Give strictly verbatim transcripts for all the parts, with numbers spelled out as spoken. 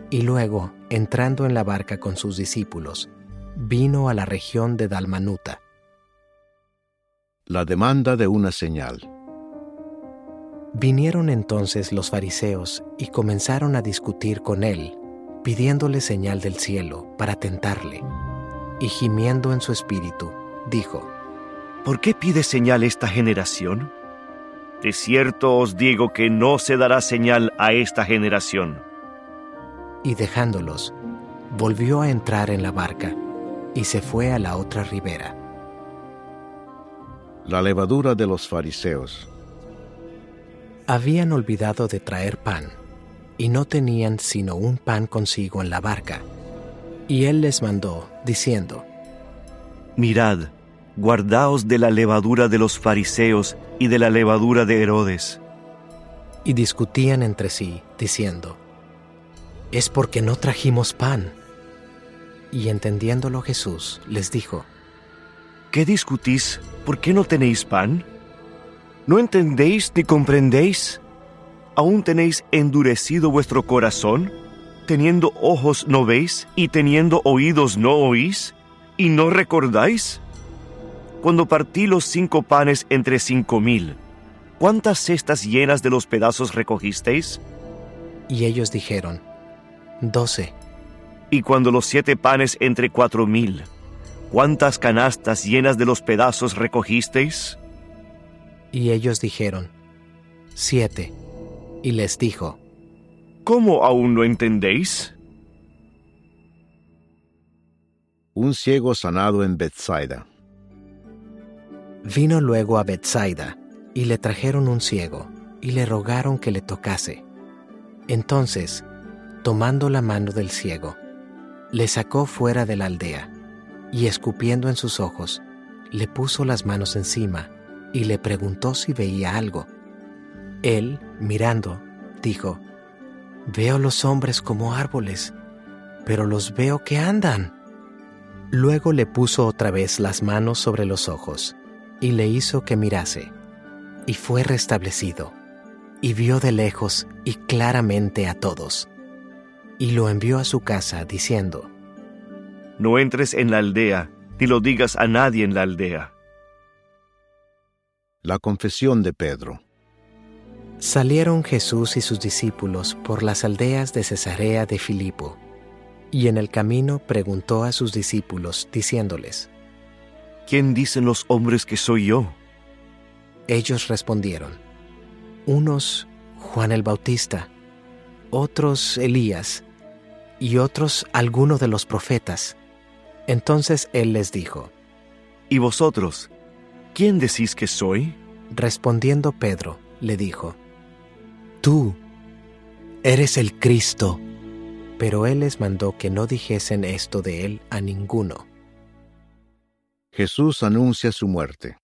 y luego, entrando en la barca con sus discípulos, vino a la región de Dalmanuta. La demanda de una señal. Vinieron entonces los fariseos y comenzaron a discutir con él, pidiéndole señal del cielo para tentarle. Y gimiendo en su espíritu, dijo: ¿Por qué pide señal esta generación? De cierto os digo que no se dará señal a esta generación. Y dejándolos, volvió a entrar en la barca y se fue a la otra ribera. La levadura de los fariseos. Habían olvidado de traer pan, y no tenían sino un pan consigo en la barca. Y él les mandó, diciendo: Mirad, guardaos de la levadura de los fariseos y de la levadura de Herodes. Y discutían entre sí, diciendo: Es porque no trajimos pan. Y entendiéndolo Jesús, les dijo: ¿Qué discutís? ¿Por qué no tenéis pan? ¿No entendéis ni comprendéis? ¿Aún tenéis endurecido vuestro corazón? ¿Teniendo ojos no veis, y teniendo oídos no oís, y no recordáis? Cuando partí los cinco panes entre cinco mil, ¿cuántas cestas llenas de los pedazos recogisteis? Y ellos dijeron: Doce. Y cuando los siete panes entre cuatro mil, ¿cuántas canastas llenas de los pedazos recogisteis? Y ellos dijeron: Siete. Y les dijo: ¿Cómo aún no entendéis? Un ciego sanado en Betsaida. Vino luego a Betsaida, y le trajeron un ciego, y le rogaron que le tocase. Entonces, tomando la mano del ciego, le sacó fuera de la aldea, y escupiendo en sus ojos, le puso las manos encima, y le preguntó si veía algo. Él, mirando, dijo: Veo los hombres como árboles, pero los veo que andan. Luego le puso otra vez las manos sobre los ojos, y le hizo que mirase, y fue restablecido, y vio de lejos y claramente a todos. Y lo envió a su casa, diciendo: No entres en la aldea, ni lo digas a nadie en la aldea. La confesión de Pedro. Salieron Jesús y sus discípulos por las aldeas de Cesarea de Filipo, y en el camino preguntó a sus discípulos, diciéndoles: ¿Quién dicen los hombres que soy yo? Ellos respondieron: Unos, Juan el Bautista, otros Elías, y otros alguno de los profetas. Entonces él les dijo: ¿Y vosotros, quién decís que soy? Respondiendo Pedro, le dijo: Tú eres el Cristo. Pero él les mandó que no dijesen esto de él a ninguno. Jesús anuncia su muerte.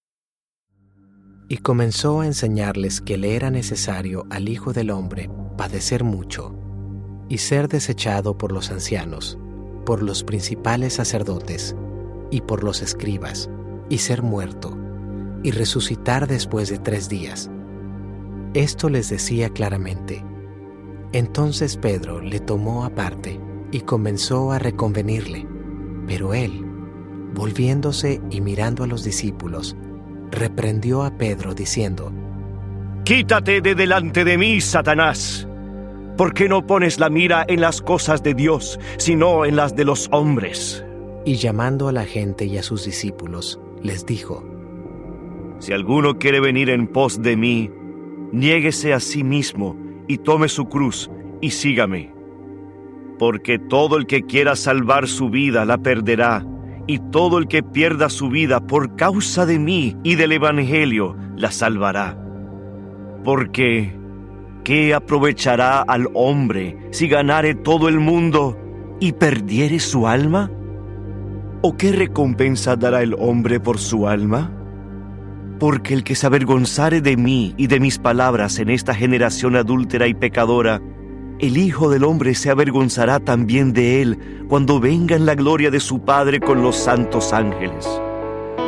Y comenzó a enseñarles que le era necesario al Hijo del Hombre padecer mucho, y ser desechado por los ancianos, por los principales sacerdotes, y por los escribas, y ser muerto, y resucitar después de tres días. Esto les decía claramente. Entonces Pedro le tomó aparte y comenzó a reconvenirle. Pero él, volviéndose y mirando a los discípulos, reprendió a Pedro diciendo: Quítate de delante de mí, Satanás. ¿Por qué no pones la mira en las cosas de Dios, sino en las de los hombres? Y llamando a la gente y a sus discípulos, les dijo: Si alguno quiere venir en pos de mí, niéguese a sí mismo y tome su cruz y sígame. Porque todo el que quiera salvar su vida la perderá, y todo el que pierda su vida por causa de mí y del Evangelio la salvará. Porque, ¿qué aprovechará al hombre si ganare todo el mundo y perdiere su alma? ¿O qué recompensa dará el hombre por su alma? Porque el que se avergonzare de mí y de mis palabras en esta generación adúltera y pecadora, el Hijo del Hombre se avergonzará también de él cuando venga en la gloria de su Padre con los santos ángeles.